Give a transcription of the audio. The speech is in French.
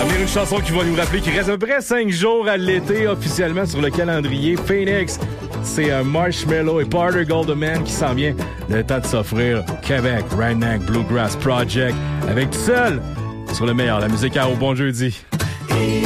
Une chanson qui va nous rappeler qu'il reste à peu près 5 jours à l'été officiellement sur le calendrier. Phoenix, c'est Marshmello et Porter Goldman qui s'en vient. Le temps de s'offrir Québec, Redneck Bluegrass Project avec tout seul sur le meilleur, la musique à au bon jeudi.